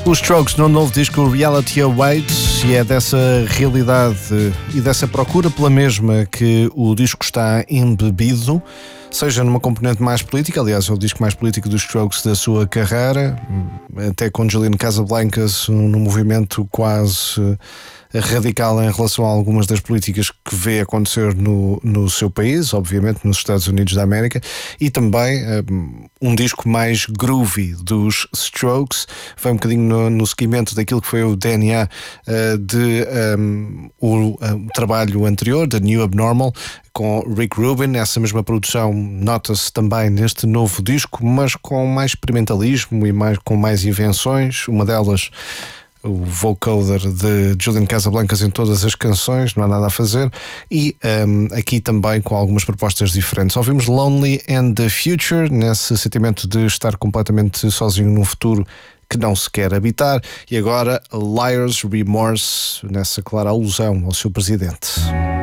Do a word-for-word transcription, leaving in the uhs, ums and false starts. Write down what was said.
Os Strokes no novo disco Reality Awaits, e é dessa realidade e dessa procura pela mesma que o disco está embebido, seja numa componente mais política. Aliás, é o disco mais político dos Strokes da sua carreira, até com Julian Casablancas no movimento quase radical em relação a algumas das políticas que vê acontecer no, no seu país, obviamente nos Estados Unidos da América, e também um, um disco mais groovy dos Strokes. Foi um bocadinho no, no seguimento daquilo que foi o D N A uh, de um, o, um, trabalho anterior, da New Abnormal, com Rick Rubin. Essa mesma produção nota-se também neste novo disco, mas com mais experimentalismo e mais, com mais invenções. Uma delas, o vocoder de Julian Casablancas em todas as canções, não há nada a fazer, e um, aqui também com algumas propostas diferentes. Ouvimos Lonely and the Future, nesse sentimento de estar completamente sozinho num futuro que não se quer habitar, e agora Liar's Remorse, nessa clara alusão ao seu presidente.